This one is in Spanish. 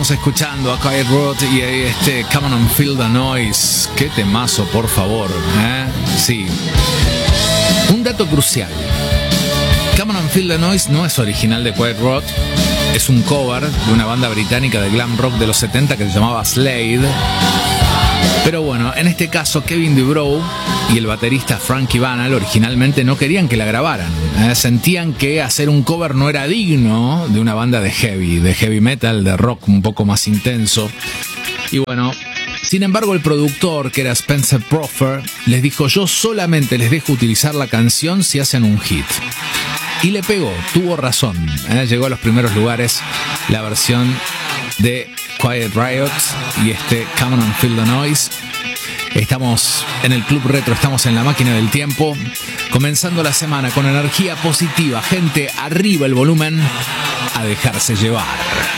Estamos escuchando a Quiet Riot y este Come On and Feel the Noise. Qué temazo, por favor, ¿eh? Sí. Un dato crucial. Come On and Feel the Noise no es original de Quiet Riot. Es un cover de una banda británica de glam rock de los 70 que se llamaba Slade. Pero bueno, en este caso Kevin DuBrow y el baterista Frankie Banal originalmente no querían que la grabaran. Sentían que hacer un cover no era digno de una banda de heavy metal, de rock un poco más intenso. Y bueno, sin embargo el productor, que era Spencer Proffer, les dijo: yo solamente les dejo utilizar la canción si hacen un hit. Y le pegó, tuvo razón. Llegó a los primeros lugares la versión de Quiet Riot y este Come On and Feel the Noise. Estamos en el Club Retro, estamos en la máquina del tiempo, comenzando la semana con energía positiva. Gente, arriba el volumen, a dejarse llevar.